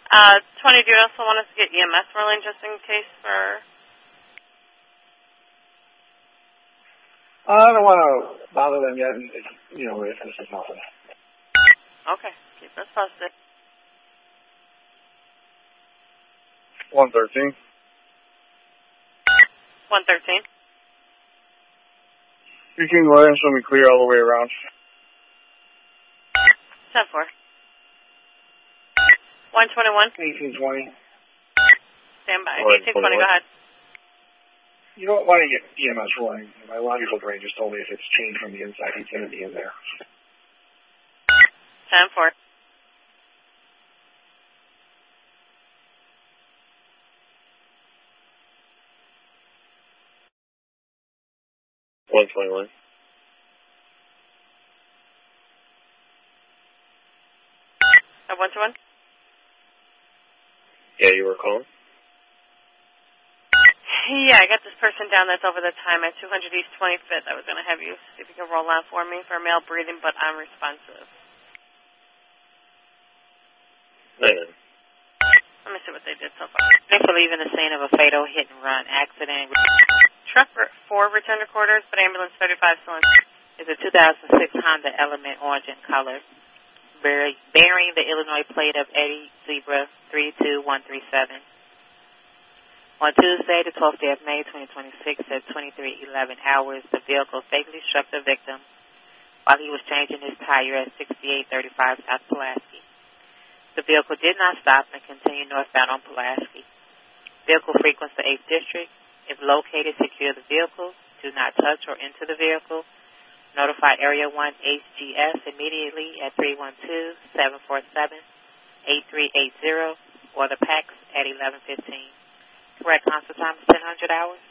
20, do you also want us to get EMS rolling just in case for... I don't want to bother them yet, if this is nothing. Okay, keep us posted. 113. 113. You can go ahead and show me clear all the way around. 10-4. 121. 1820. Stand by. 1820, 1820, go ahead. You don't want to get EMS rolling. My logical brain just told me if it's changed from the inside, he's going to be in there. 10-4. $121. At 121? Yeah, you were calling? Yeah, I got this person down that's over the time at 200 East 25th. I was going to have you see if you can roll out for me for male breathing but unresponsive. 99. Let me see what they did so far. Thanks for leaving the scene of a fatal hit-and-run accident. Truck 4 return to quarters, but ambulance 35 cylinder. Is a 2006 Honda Element orange in color, bearing the Illinois plate of Eddie Zebra 32137. On Tuesday, the 12th day of May, 2026, at 23:11 hours, the vehicle fatally struck the victim while he was changing his tire at 6835 South Pulaski. The vehicle did not stop and continued northbound on Pulaski. Vehicle frequents the 8th District. If located, secure the vehicle. Do not touch or enter the vehicle. Notify Area 1 HGS immediately at 312-747-8380 or the PAX at 11:15. Correct constant time is 1000 hours.